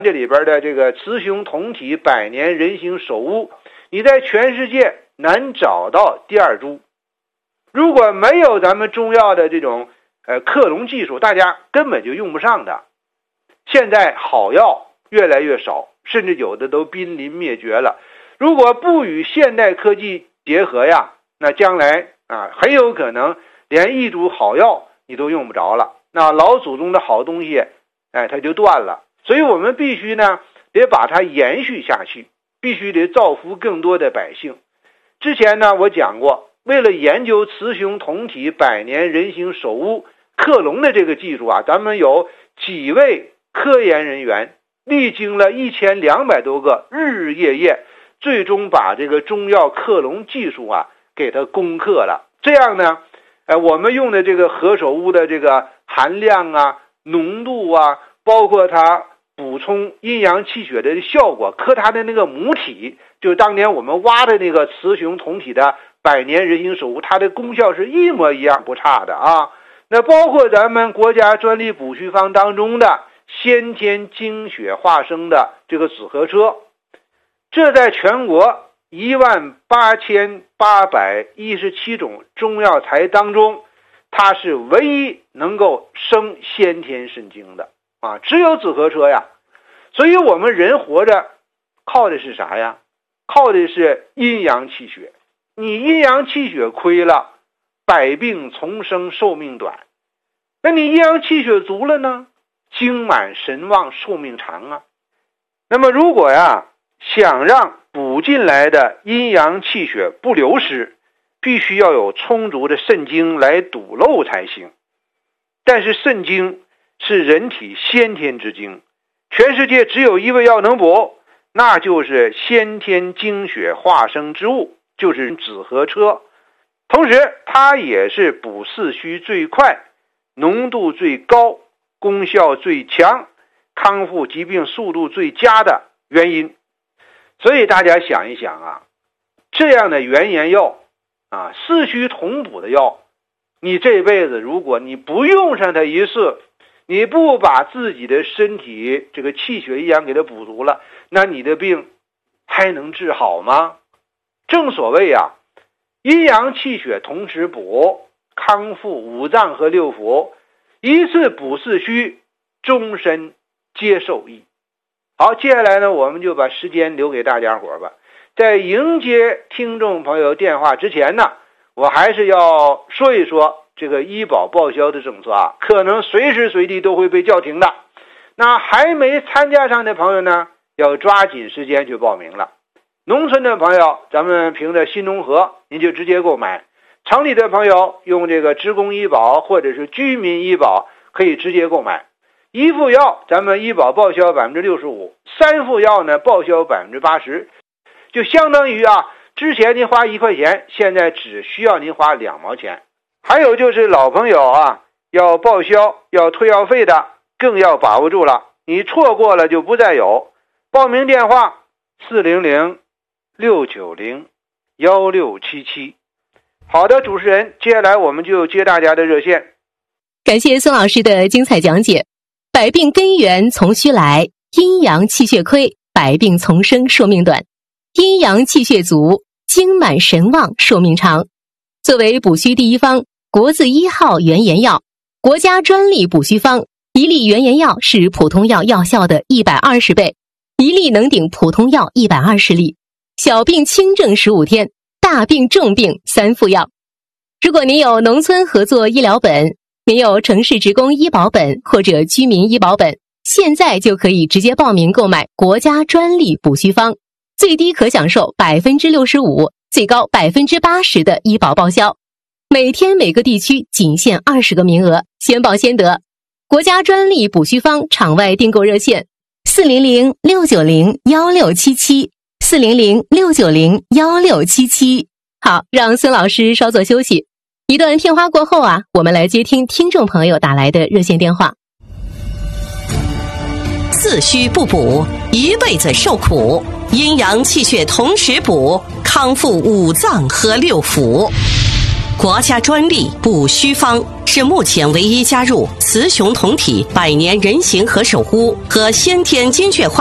这里边的这个雌雄同体百年人形首乌，你在全世界难找到第二株。如果没有咱们中药的这种克隆技术，大家根本就用不上的。现在好药越来越少，甚至有的都濒临灭绝了。如果不与现代科技结合呀，那将来很有可能连一株好药你都用不着了，那老祖宗的好东西它就断了。所以我们必须呢得把它延续下去，必须得造福更多的百姓。之前呢我讲过，为了研究雌雄同体百年人形首乌克隆的这个技术咱们有几位科研人员历经了1200多个日日夜夜，最终把这个中药克隆技术给它攻克了。这样呢我们用的这个何首乌的这个含量浓度包括它补充阴阳气血的效果，和它的那个母体，就当年我们挖的那个雌雄同体的百年人形首乌，它的功效是一模一样不差的那包括咱们国家专利补虚方当中的先天精血化生的这个紫河车，这在全国18817种中药材当中，它是唯一能够生先天肾精的只有紫河车呀。所以我们人活着靠的是啥呀？靠的是阴阳气血。你阴阳气血亏了，百病丛生，寿命短。那你阴阳气血足了呢，精满神旺，寿命长那么如果想让补进来的阴阳气血不流失，必须要有充足的肾精来堵漏才行。但是肾精是人体先天之精，全世界只有一味药能补，那就是先天精血化生之物，就是紫河车。同时它也是补四虚最快，浓度最高，功效最强，康复疾病速度最佳的原因。所以大家想一想这样的原研药四虚同补的药，你这辈子如果你不用上它一次，你不把自己的身体这个气血阴阳给它补足了，那你的病还能治好吗？正所谓阴阳气血同时补，康复五脏和六腑，一次补四虚，终身皆受益。好，接下来呢，我们就把时间留给大家伙吧。在迎接听众朋友电话之前呢，我还是要说一说这个医保报销的政策可能随时随地都会被叫停的。那还没参加上的朋友呢，要抓紧时间去报名了。农村的朋友，咱们凭着新农合，您就直接购买；城里的朋友用这个职工医保或者是居民医保，可以直接购买。一副药咱们医保报销 65%， 3副药呢报销 80%， 就相当于之前您花1块钱，现在只需要您花2毛钱。还有就是老朋友要报销要退药费的，更要把握住了，你错过了就不再有。报名电话400-690-1677。好的，主持人，接下来我们就接大家的热线。 感谢孙老师的精彩讲解。百病根源从虚来，阴阳气血亏，百病丛生，寿命短。阴阳气血足，精满神旺，寿命长。作为补虚第一方，国字1号原研药，国家专利补虚方，一粒原研药是普通药药效的120倍，一粒能顶普通药120粒。小病轻症15天，大病重病3副药。如果您有农村合作医疗本，您有城市职工医保本或者居民医保本，现在就可以直接报名购买国家专利补虚方，最低可享受 65%， 最高 80% 的医保报销。每天每个地区仅限20个名额，先报先得。国家专利补虚方场外订购热线400-690-1677 400-690-1677。好，让孙老师稍作休息。一段片花过后我们来接听听众朋友打来的热线电话。 四虚不补，一辈子受苦；阴阳气血同时补，康复五脏和六腑。 国家专利不虚方，是目前唯一加入雌雄同体百年人形和手屋和先天精确化